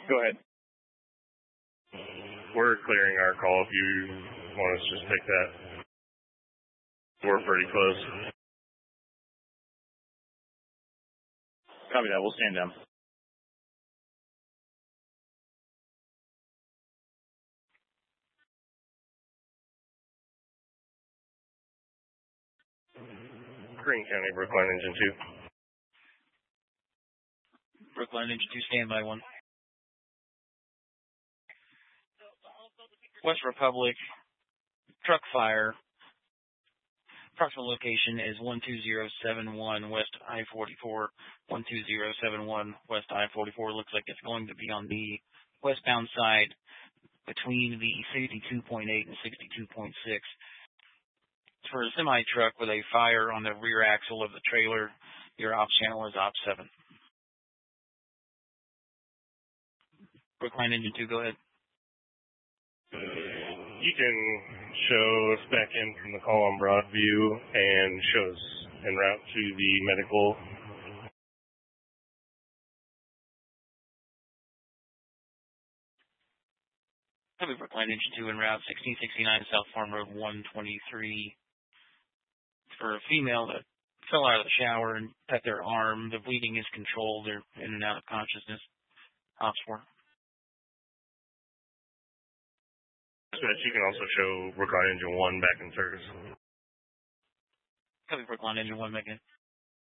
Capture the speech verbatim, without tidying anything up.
Go ahead. We're clearing our call if you want us to just take that. We're pretty close. Copy that. We'll stand down. Greene County, Brookline Engine two. Brookline Engine two, standby one. West Republic, truck fire. Approximate location is one two zero seven one West I forty-four. one two zero seven one West I forty-four. Looks like it's going to be on the westbound side between the sixty-two point eight and sixty-two point six. For a semi-truck with a fire on the rear axle of the trailer, your ops channel is op seven. Brookline Engine two, go ahead. You can show us back in from the call on Broadview and show us en route to the medical. Copy, Brookline Engine two en route, sixteen sixty-nine South Farm Road one twenty-three. For a female that fell out of the shower and cut their arm, the bleeding is controlled. They're in and out of consciousness. Ops four. You can also show Brookline Engine one back in service. Copy, Brookline Engine one back in.